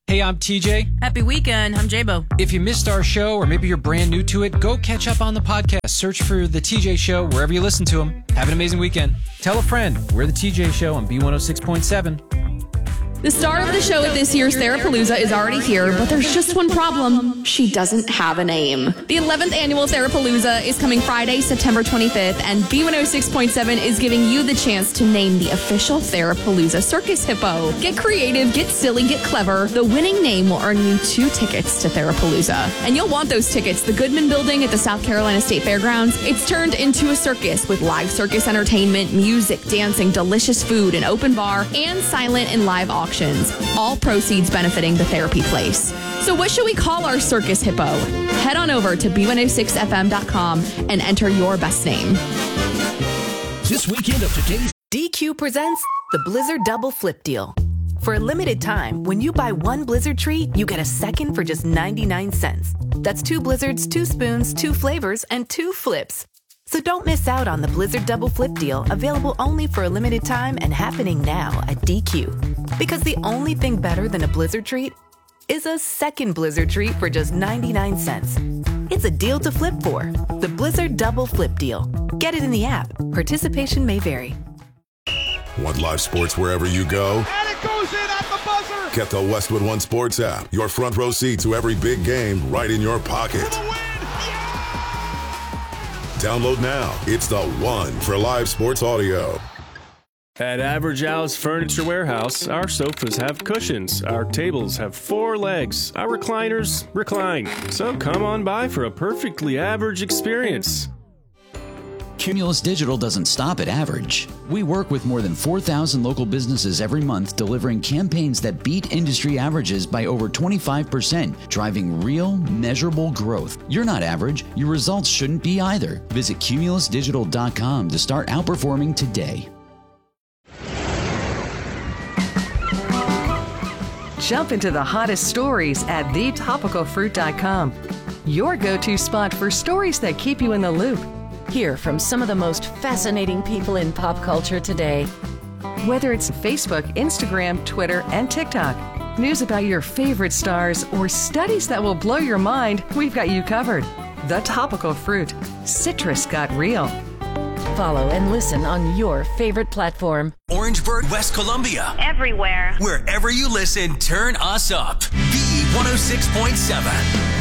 Hey, I'm TJ. Happy weekend. I'm J-Bo. If you missed our show or maybe you're brand new to it, go catch up on the podcast. Search for The TJ Show wherever you listen to them. Have an amazing weekend. Tell a friend. We're The TJ Show on B106.7. The star of the show at this year's Therapalooza is already here, but there's just one problem. She doesn't have a name. The 11th annual Therapalooza is coming Friday, September 25th, and B106.7 is giving you the chance to name the official Therapalooza Circus Hippo. Get creative, get silly, get clever. The winning name will earn you 2 tickets to Therapalooza. And you'll want those tickets. The Goodman Building at the South Carolina State Fairgrounds, it's turned into a circus with live circus entertainment, music, dancing, delicious food, an open bar, and silent and live auctions. All proceeds benefiting the therapy place. So what should we call our circus hippo? Head on over to b106fm.com and enter your best name. This weekend of today's DQ presents the Blizzard Double Flip Deal. For a limited time, when you buy one Blizzard treat, you get a second for just 99 cents. That's 2 Blizzards, 2 spoons, 2 flavors, and 2 flips. So don't miss out on the Blizzard Double Flip Deal, available only for a limited time and happening now at DQ. Because the only thing better than a Blizzard treat is a second Blizzard treat for just 99 cents. It's a deal to flip for. The Blizzard Double Flip Deal. Get it in the app. Participation may vary. Want live sports wherever you go? And it goes in at the buzzer! Get the Westwood One Sports app. Your front row seat to every big game right in your pocket. For the win! Download now. It's the one for live sports audio. At Average House Furniture Warehouse, our sofas have cushions, our tables have 4 legs, our recliners recline. So come on by for a perfectly average experience. Cumulus Digital doesn't stop at average. We work with more than 4,000 local businesses every month, delivering campaigns that beat industry averages by over 25%, driving real, measurable growth. You're not average. Your results shouldn't be either. Visit cumulusdigital.com to start outperforming today. Jump into the hottest stories at thetopicalfruit.com. Your go-to spot for stories that keep you in the loop. Hear from some of the most fascinating people in pop culture today. Whether it's Facebook, Instagram, Twitter, and TikTok, news about your favorite stars, or studies that will blow your mind, we've got you covered. The Topical Fruit. Citrus got real. Follow and listen on your favorite platform. Orangeburg, West Columbia. Everywhere. Wherever you listen, turn us up. B106.7.